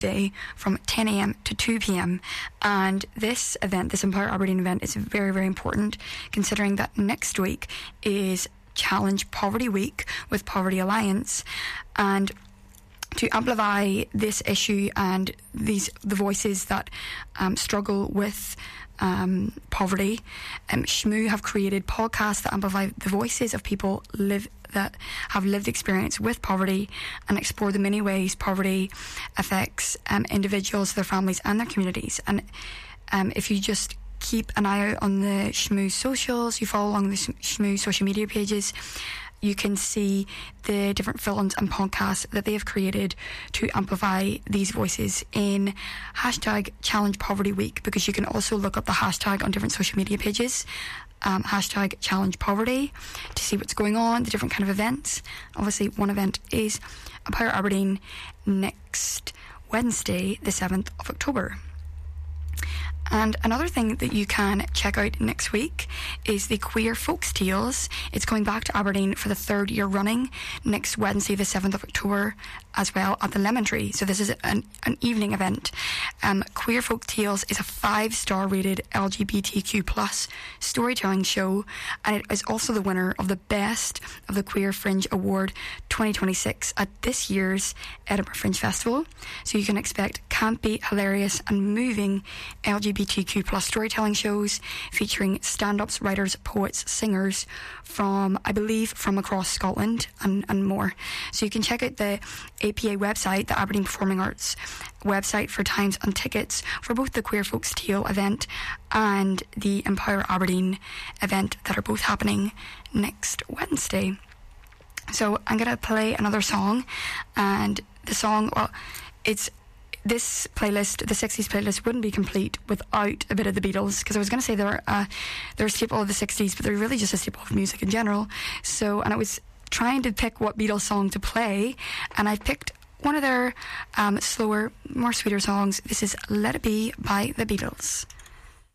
day from 10 a.m. to 2 p.m. And this event, this Empower Aberdeen event, is very, very important, considering that next week is Challenge Poverty Week with Poverty Alliance. And to amplify this issue and the voices that struggle with poverty, SHMOO have created podcasts that amplify the voices of people that have lived experience with poverty and explore the many ways poverty affects individuals, their families and their communities. And if you just keep an eye out on the SHMOO socials, you follow along the SHMOO social media pages, you can see the different films and podcasts that they have created to amplify these voices in hashtag Challenge Poverty Week, because you can also look up the hashtag on different social media pages, hashtag Challenge Poverty, to see what's going on, the different kind of events. Obviously, one event is Empower Aberdeen next Wednesday, the 7th of October. And another thing that you can check out next week is the Queer Folks Tales. It's coming back to Aberdeen for the third year running next Wednesday, the 7th of October, as well at the Lemon Tree. So this is an evening event. Queer Folk Tales is a 5-star rated LGBTQ plus storytelling show, and it is also the winner of the Best of the Queer Fringe Award 2026 at this year's Edinburgh Fringe Festival. So you can expect campy, hilarious and moving LGBTQ plus storytelling shows featuring stand-ups, writers, poets, singers from, I believe, from across Scotland and more. So you can check out the APA website, the Aberdeen Performing Arts website, for times and tickets for both the Queer Folks Tale event and the Empower Aberdeen event that are both happening next Wednesday. So I'm going to play another song, and the song, well, it's this playlist, the 60s playlist, wouldn't be complete without a bit of the Beatles, because I was going to say they're a staple of the 60s, but they're really just a staple of music in general. So, and I was trying to pick what Beatles song to play, and I picked one of their slower, more sweeter songs. This is Let It Be by the Beatles.